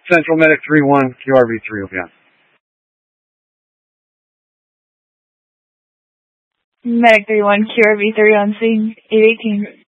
Central Medic 3-1, QRV3, OPN. Medic 3-1, QRV3 on scene, 818.